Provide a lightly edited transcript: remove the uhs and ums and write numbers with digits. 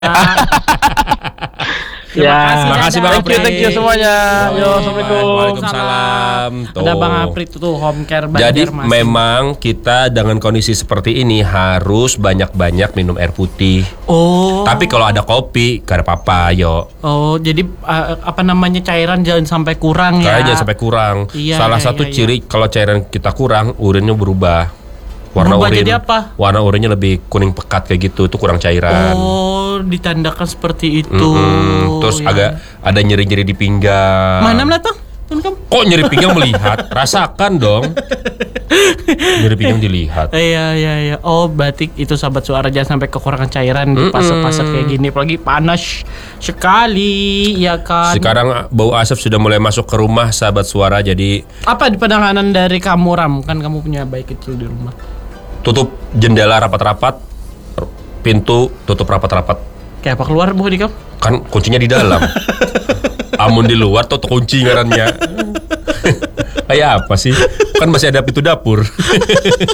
Terima kasih Bang Apri. Thank you semuanya. Yo, assalamualaikum. Waalaikumsalam. Ada Bang Apri tuh home care Jadi Banjarmasin. memang kita dengan kondisi seperti ini harus banyak-banyak minum air putih. Oh. Tapi kalau ada kopi, gak ada apa-apa, yo. Oh, jadi apa namanya cairan jangan sampai kurang ya. Kayaknya sampai kurang. Iya, Salah iya, satu iya, ciri kalau cairan kita kurang, urinnya berubah. Warna Berubah urin. jadi apa? Warna urinnya lebih kuning pekat kayak gitu, itu kurang cairan. Oh, ditandakan seperti itu. Terus Ya. agak ada nyeri-nyeri di pinggang. Mana melatang? Kok nyeri pinggang melihat? Rasakan dong. Nyeri pinggang dilihat. Iya. Oh, berarti itu sahabat suara jangan sampai kekurangan cairan di fase-fase kayak gini, apalagi panas sekali, ya kan. Sekarang bau asap sudah mulai masuk ke rumah sahabat suara, jadi Apa di penanganan dari kamu, Ram? Kan kamu punya bayi kecil di rumah. tutup jendela rapat-rapat, pintu tutup rapat-rapat. Kayak apa keluar Bu di kamu? Kan kuncinya di dalam. Amun di luar tuh kunci ngarannya. Kayak apa sih? Kan masih ada pintu dapur.